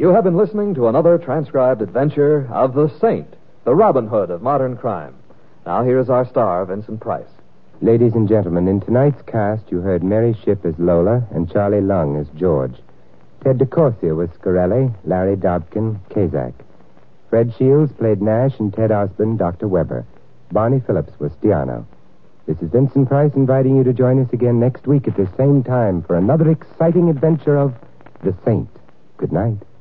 You have been listening to another transcribed adventure of the Saint, the Robin Hood of modern crime. Now here is our star, Vincent Price. Ladies and gentlemen, in tonight's cast, you heard Mary Shipp as Lola and Charlie Lung as George. Ted DeCorsia was Scarelli, Larry Dobkin, Kazak. Fred Shields played Nash, and Ted Osborne, Dr. Weber. Barney Phillips was Stiano. This is Vincent Price inviting you to join us again next week at the same time for another exciting adventure of The Saint. Good night.